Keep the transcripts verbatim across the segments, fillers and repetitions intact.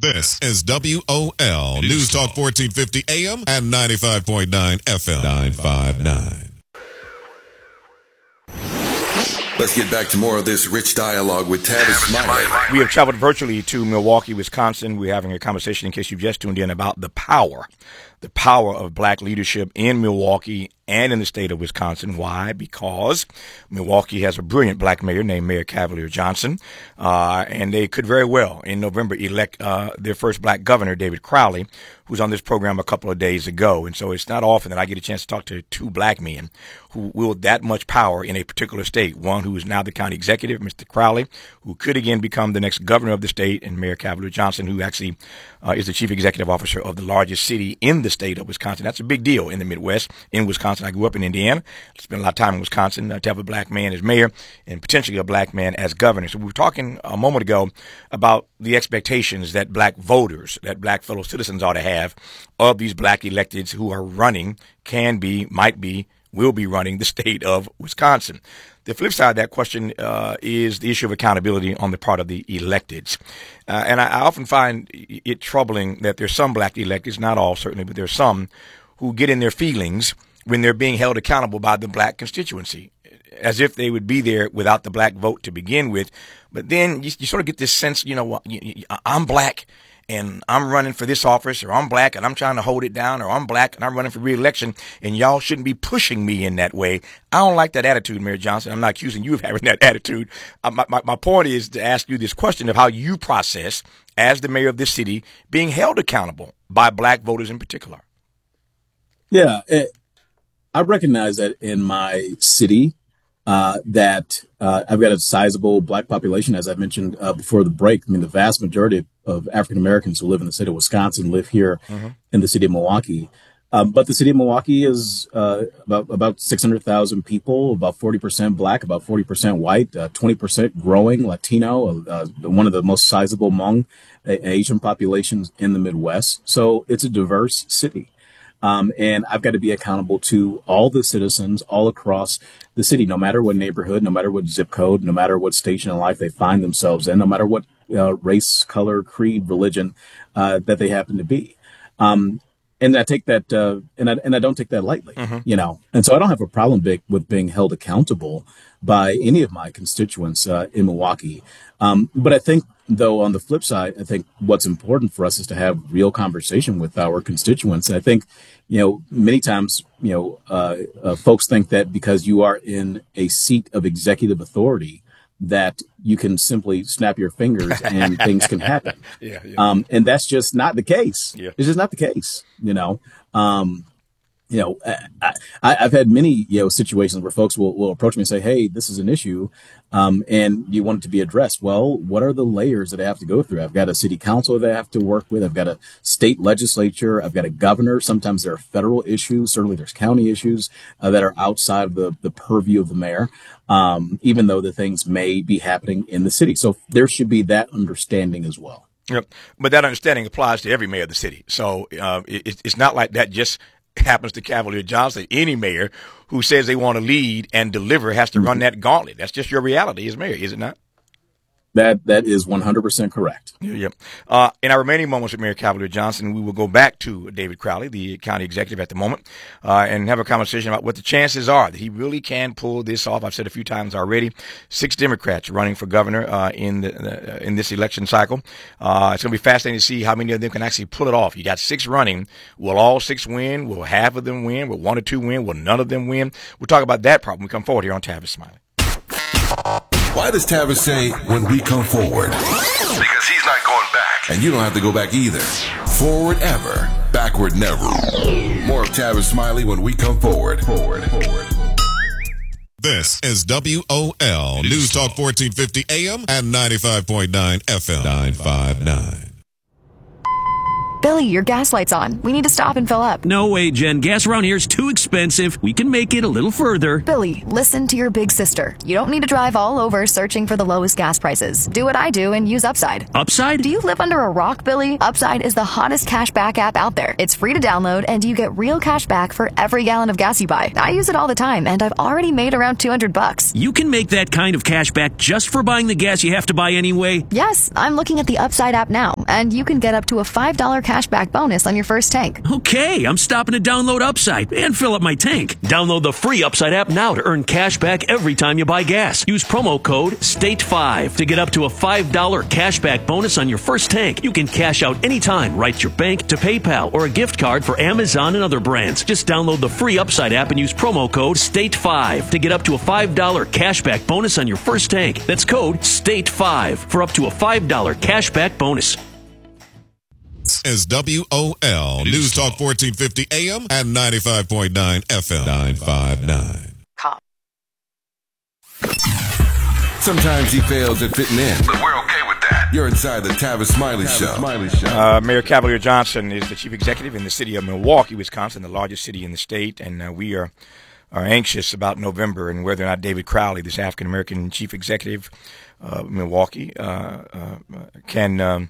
This is W O L News Talk fourteen fifty A M and ninety-five point nine F M. nine five nine. Let's get back to more of this rich dialogue with Tavis Smiley. We have traveled virtually to Milwaukee, Wisconsin. We're having a conversation, in case you've just tuned in, about the power, the power of black leadership in Milwaukee and in the state of Wisconsin. Why? Because Milwaukee has a brilliant black mayor named Mayor Cavalier Johnson, uh, and they could very well, in November, elect uh, their first black governor, David Crowley, who's on this program a couple of days ago. And so it's not often that I get a chance to talk to two black men who wield that much power in a particular state. One who is now the county executive, Mister Crowley, who could again become the next governor of the state, and Mayor Cavalier Johnson, who actually uh, is the chief executive officer of the largest city in the state of Wisconsin. That's a big deal in the Midwest. In Wisconsin, I grew up in Indiana. I spent a lot of time in Wisconsin uh, to have a black man as mayor and potentially a black man as governor. So we were talking a moment ago about the expectations that black voters, that black fellow citizens ought to have of these black electeds who are running, can be, might be, will be running the state of Wisconsin. The flip side of that question uh, is the issue of accountability on the part of the electeds. Uh, and I, I often find it troubling that there's some black electeds, not all certainly, but there's some who get in their feelings when they're being held accountable by the black constituency, as if they would be there without the black vote to begin with. But then you, you sort of get this sense, you know, I'm black and I'm running for this office, or I'm black and I'm trying to hold it down, or I'm black and I'm running for re-election, and y'all shouldn't be pushing me in that way. I don't like that attitude, Mayor Johnson. I'm not accusing you of having that attitude. Uh, my, my, my point is to ask you this question of how you process, as the mayor of this city, being held accountable by black voters in particular. Yeah, it, I recognize that in my city, uh, that uh, I've got a sizable black population, as I mentioned uh, before the break. I mean, the vast majority of, of African Americans who live in the state of Wisconsin live here mm-hmm. in the city of Milwaukee. Um, but the city of Milwaukee is uh, about about six hundred thousand people, about forty percent black, about forty percent white, uh, twenty percent growing Latino, uh, one of the most sizable among uh, Asian populations in the Midwest. So it's a diverse city. Um, and I've got to be accountable to all the citizens all across the city, no matter what neighborhood, no matter what zip code, no matter what station in life they find themselves in, no matter what uh, race, color, creed, religion uh, that they happen to be. Um, and I take that, uh, and I and I don't take that lightly, mm-hmm. you know. And so I don't have a problem big with being held accountable by any of my constituents uh, in Milwaukee. Um, but I think, though, on the flip side, I think what's important for us is to have real conversation with our constituents. And I think, you know, many times, you know, uh, uh, folks think that because you are in a seat of executive authority, that you can simply snap your fingers and things can happen. Yeah, yeah. Um, and that's just not the case. Yeah. It's just not the case, you know. Um, you know, I, I, I've had many, you know, situations where folks will, will approach me and say, hey, this is an issue, um, and you want it to be addressed. Well, what are the layers that I have to go through? I've got a city council that I have to work with. I've got a state legislature. I've got a governor. Sometimes there are federal issues. Certainly there's county issues uh, that are outside of the, the purview of the mayor, um, even though the things may be happening in the city. So there should be that understanding as well. Yep. But that understanding applies to every mayor of the city. So uh, it, it's not like that just happens to Cavalier Johnson. Any mayor who says they want to lead and deliver has to run that gauntlet. That's just your reality as mayor, is it not? That that is one hundred percent correct. Yeah. yeah. Uh, in our remaining moments with Mayor Cavalier Johnson, we will go back to David Crowley, the county executive at the moment, uh, and have a conversation about what the chances are that he really can pull this off. I've said a few times already, six Democrats running for governor uh, in the, uh, in this election cycle. Uh, it's going to be fascinating to see how many of them can actually pull it off. You got six running. Will all six win? Will half of them win? Will one or two win? Will none of them win? We'll talk about that problem when we come forward here on Tavis Smiley. Why does Tavis say when we come forward? Because he's not going back. And you don't have to go back either. Forward ever, backward never. More of Tavis Smiley when we come forward. Forward, forward. This is W O L News Talk fourteen fifty A M and ninety-five point nine F M. nine five nine. Billy, your gas light's on. We need to stop and fill up. No way, Jen. Gas around here is too expensive. We can make it a little further. Billy, listen to your big sister. You don't need to drive all over searching for the lowest gas prices. Do what I do and use Upside. Upside? Do you live under a rock, Billy? Upside is the hottest cash back app out there. It's free to download, and you get real cash back for every gallon of gas you buy. I use it all the time, and I've already made around two hundred bucks. You can make that kind of cash back just for buying the gas you have to buy anyway? Yes, I'm looking at the Upside app now. and you can get up to a five dollars cashback bonus on your first tank. Okay, I'm stopping to download Upside and fill up my tank. Download the free Upside app now to earn cash back every time you buy gas. Use promo code state five to get up to a five dollars cashback bonus on your first tank. You can cash out anytime right to your bank, to PayPal, or a gift card for Amazon and other brands. Just download the free Upside app and use promo code state five to get up to a five dollars cashback bonus on your first tank. That's code state five for up to a five dollars cashback bonus. Is W O L News Talk fourteen fifty A M and ninety-five point nine F M. nine five nine. Sometimes he fails at fitting in, but we're okay with that. You're inside the Tavis Smiley Show. Smiley Show. Uh, Mayor Cavalier Johnson is the chief executive in the city of Milwaukee, Wisconsin, the largest city in the state, and uh, we are are anxious about November and whether or not David Crowley, this African American chief executive of Milwaukee, uh, uh, can um,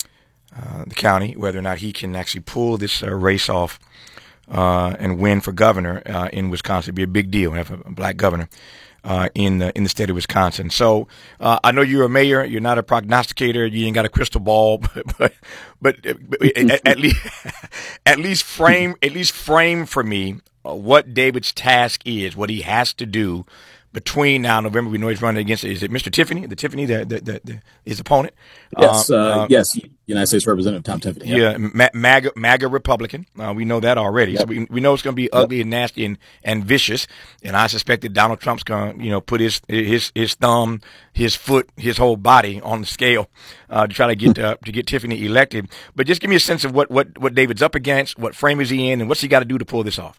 uh, the county, whether or not he can actually pull this uh, race off uh, and win for governor uh, in Wisconsin. It'd be a big deal to have a black governor uh, in the, in the state of Wisconsin. So uh, I know you're a mayor. You're not a prognosticator. You ain't got a crystal ball, but but, but, but at, at least at least frame at least frame for me uh, what David's task is, what he has to do between now and November. We know he's running against, is it Mister Tiffany, the Tiffany, the, the, the, the his opponent? Yes, uh, uh, yes, United States Representative Tom Tiffany. Yeah, yeah MAGA, MAGA Republican. Uh, we know that already. Yep. So we, we know it's going to be ugly yep. and nasty and, and vicious. And I suspect that Donald Trump's going to, you know, put his his his thumb, his foot, his whole body on the scale uh, to try to get uh, to get Tiffany elected. But just give me a sense of what, what, what David's up against, what frame is he in, and what's he got to do to pull this off.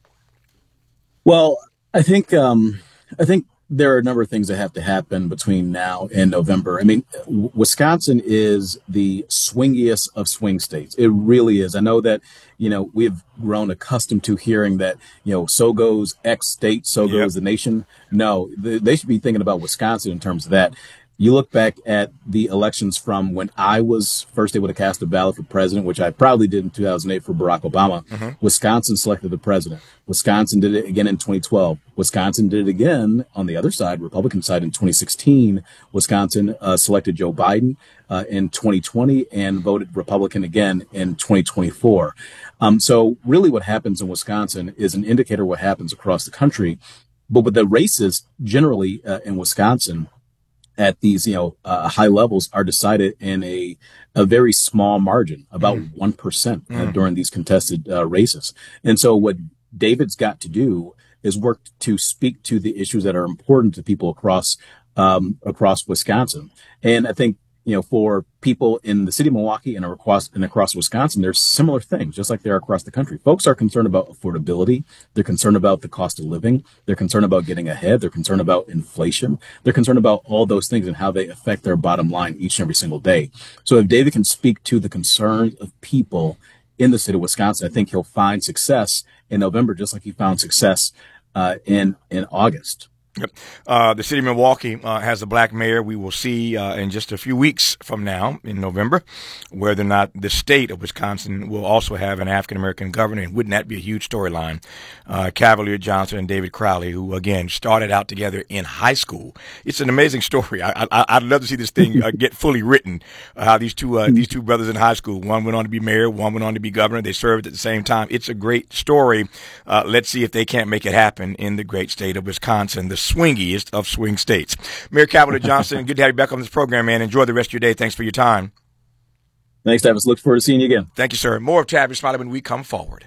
Well, I think um, I think. There are a number of things that have to happen between now and November. I mean, Wisconsin is the swingiest of swing states. It really is. I know that, you know, we've grown accustomed to hearing that, you know, so goes X state, so goes yep. the nation. No, they should be thinking about Wisconsin in terms of that. You look back at the elections from when I was first able to cast a ballot for president, which I probably did in two thousand eight for Barack Obama. Mm-hmm. Wisconsin selected the president. Wisconsin did it again in twenty twelve. Wisconsin did it again on the other side, Republican side, in twenty sixteen. Wisconsin uh, selected Joe Biden uh, in twenty twenty and voted Republican again in twenty twenty-four. Um, so really what happens in Wisconsin is an indicator of what happens across the country. But with the races generally uh, in Wisconsin, at these, you know, uh, high levels are decided in a, a very small margin, about mm. one percent uh, mm. during these contested uh, races. And so what David's got to do is work to speak to the issues that are important to people across, um, across Wisconsin. And I think, you know, for people in the city of Milwaukee and across, and across Wisconsin, there's similar things, just like they are across the country. Folks are concerned about affordability. They're concerned about the cost of living. They're concerned about getting ahead. They're concerned about inflation. They're concerned about all those things and how they affect their bottom line each and every single day. So if David can speak to the concerns of people in the state of Wisconsin, I think he'll find success in November, just like he found success uh, in, in August. Yep. Uh, the city of Milwaukee uh, has a black mayor. We will see uh, in just a few weeks from now in November whether or not the state of Wisconsin will also have an African-American governor. And wouldn't that be a huge storyline? Uh, Cavalier Johnson and David Crowley, who, again, started out together in high school. It's an amazing story. I, I, I'd love to see this thing uh, get fully written, uh, how these two, uh, these two brothers in high school, one went on to be mayor, one went on to be governor. They served at the same time. It's a great story. Uh, let's see if they can't make it happen in the great state of Wisconsin. The swingiest of swing states. Mayor Cavalier Johnson, good to have you back on this program, man. Enjoy the rest of your day. Thanks for your time. Thanks, Tavis. Look forward to seeing you again. Thank you, sir. More of Tavis Smiley when we come forward.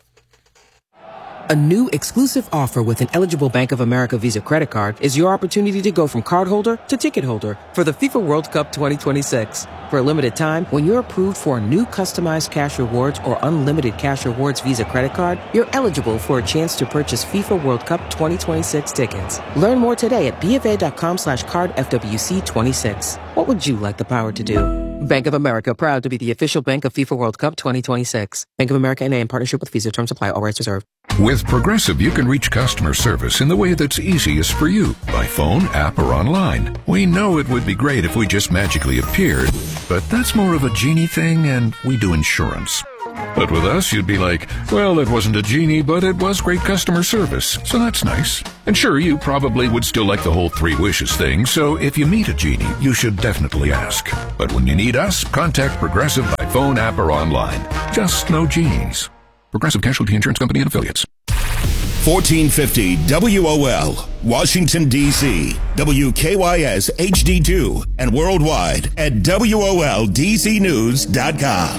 A new exclusive offer with an eligible Bank of America Visa credit card is your opportunity to go from cardholder to ticket holder for the FIFA World Cup twenty twenty-six. For a limited time, when you're approved for a new customized cash rewards or unlimited cash rewards Visa credit card, you're eligible for a chance to purchase FIFA World Cup twenty twenty-six tickets. Learn more today at BofA.com slash card FWC twenty-six. What would you like the power to do? Bank of America, proud to be the official bank of FIFA World Cup twenty twenty-six. Bank of America N A in partnership with Visa. Terms apply. All rights reserved. With Progressive, you can reach customer service in the way that's easiest for you, by phone, app, or online. We know it would be great if we just magically appeared, but that's more of a genie thing, and we do insurance. But with us, you'd be like, well, it wasn't a genie, but it was great customer service, so that's nice. And sure, you probably would still like the whole three wishes thing, so if you meet a genie, you should definitely ask. But when you need us, contact Progressive by phone, app, or online. Just no genies. Progressive Casualty Insurance Company and Affiliates. fourteen fifty W O L, Washington, D C, W K Y S H D two, and worldwide at W O L D C news dot com.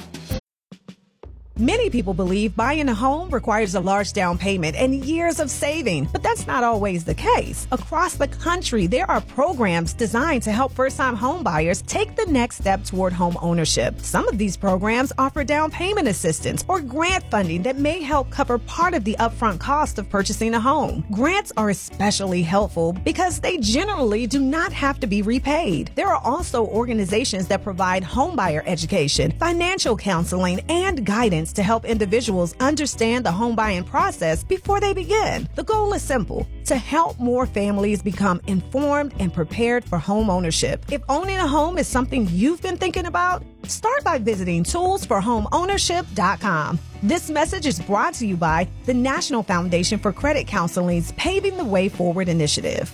Many people believe buying a home requires a large down payment and years of saving, but that's not always the case. Across the country, there are programs designed to help first-time home buyers take the next step toward home ownership. Some of these programs offer down payment assistance or grant funding that may help cover part of the upfront cost of purchasing a home. Grants are especially helpful because they generally do not have to be repaid. There are also organizations that provide homebuyer education, financial counseling, and guidance to help individuals understand the home buying process before they begin. The goal is simple: to help more families become informed and prepared for home ownership. If owning a home is something you've been thinking about, start by visiting tools for home ownership dot com. This message is brought to you by the National Foundation for Credit Counseling's Paving the Way Forward initiative.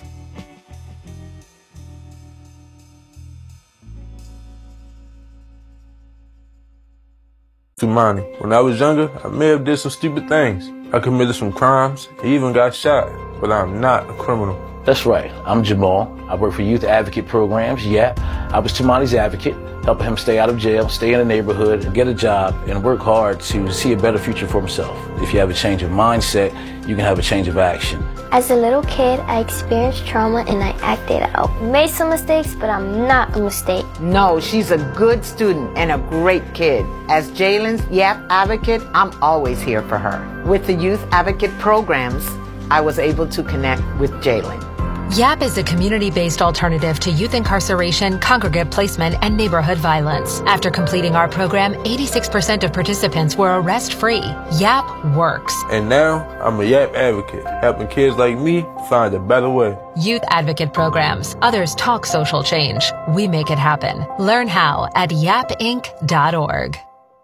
Tumani. When I was younger, I may have did some stupid things. I committed some crimes, I even got shot, but I'm not a criminal. That's right. I'm Jamal. I work for Youth Advocate Programs, Y A P. I was Tumani's advocate, helping him stay out of jail, stay in the neighborhood, get a job, and work hard to see a better future for himself. If you have a change of mindset, you can have a change of action. As a little kid, I experienced trauma and I acted out. Made some mistakes, but I'm not a mistake. No, she's a good student and a great kid. As Jalen's Y A P advocate, I'm always here for her. With the Youth Advocate Programs, I was able to connect with Jalen. Y A P is a community-based alternative to youth incarceration, congregate placement, and neighborhood violence. After completing our program, eighty-six percent of participants were arrest-free. Y A P works. And now, I'm a Y A P advocate, helping kids like me find a better way. Youth Advocate Programs. Others talk social change. We make it happen. Learn how at yap inc dot org.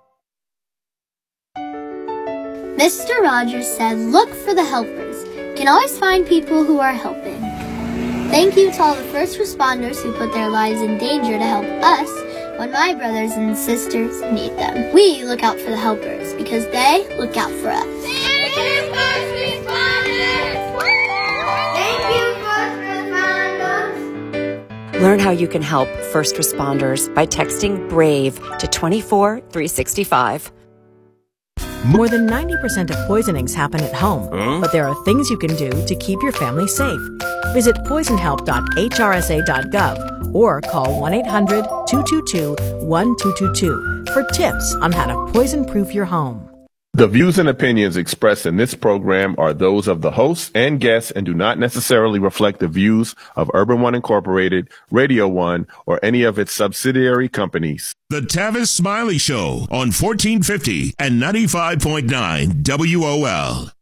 Mister Rogers said, look for the helpers. You can always find people who are helping. Thank you to all the first responders who put their lives in danger to help us when my brothers and sisters need them. We look out for the helpers because they look out for us. Thank you, first responders! Thank you, first responders! Learn how you can help first responders by texting BRAVE to twenty-four three sixty-five. More than ninety percent of poisonings happen at home, huh? But there are things you can do to keep your family safe. Visit poison help dot H R S A dot gov or call one eight hundred two two two one two two two for tips on how to poison-proof your home. The views and opinions expressed in this program are those of the hosts and guests and do not necessarily reflect the views of Urban One Incorporated, Radio One, or any of its subsidiary companies. The Tavis Smiley Show on fourteen fifty and ninety-five point nine W O L.